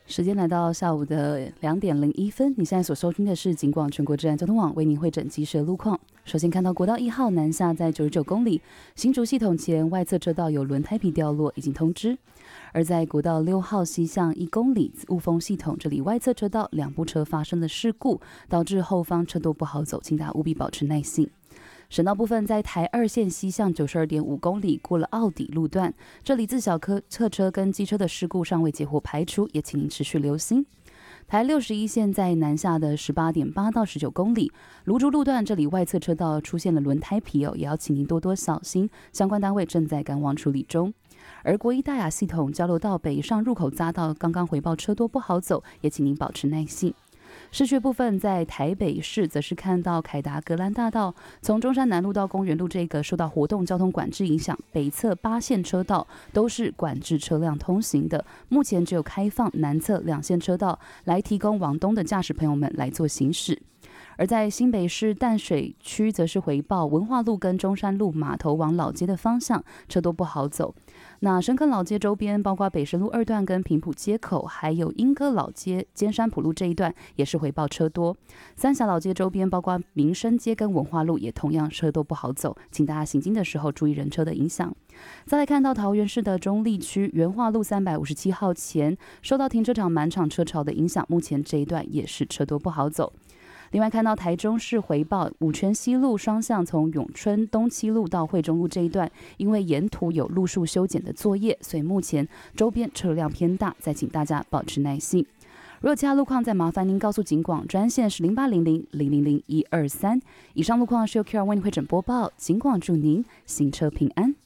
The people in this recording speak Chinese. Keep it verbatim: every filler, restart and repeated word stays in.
时间来到下午的两点零一分，你现在所收听的是警广全国治安交通网为您会诊及时的路况。首先看到国道一号南下在九十九公里，新竹系统前外侧车道有轮胎皮掉落，已经通知。而在国道六号西向一公里雾峰系统，这里外侧车道两部车发生了事故，导致后方车多不好走，请大家务必保持耐性。省道部分，在台二线西向九十二点五公里过了奥底路段，这里自小客车跟机车的事故尚未结果排除，也请您持续留心。台六十一线在南下的十八点八到十九公里，芦竹路段这里外侧车道出现了轮胎皮哦，也要请您多多小心，相关单位正在赶往处理中。而国一大雅系统交流道北上入口匝道刚刚回报车多不好走，也请您保持耐性。市区部分，在台北市则是看到凯达格兰大道从中山南路到公园路这个受到活动交通管制影响，北侧八线车道都是管制车辆通行的，目前只有开放南侧两线车道来提供往东的驾驶朋友们来做行驶。而在新北市淡水区，则是回报文化路跟中山路码头往老街的方向车多不好走。那深坑老街周边，包括北神路二段跟平埔街口，还有莺歌老街、尖山埔路这一段，也是回报车多。三峡老街周边，包括民生街跟文化路，也同样车多不好走，请大家行经的时候注意人车的影响。再来看到桃园市的中坜区元化路三百五十七号前，受到停车场满场车潮的影响，目前这一段也是车多不好走。另外看到台中市回报五权西路双向从永春东七路到惠中路这一段，因为沿途有路树修剪的作业，所以目前周边车辆偏大，再请大家保持耐心。如果其他路况，再麻烦您告诉警广专线是零八零零零零零一二三。以上路况是由 Q R 为您会诊播报，警广祝您行车平安。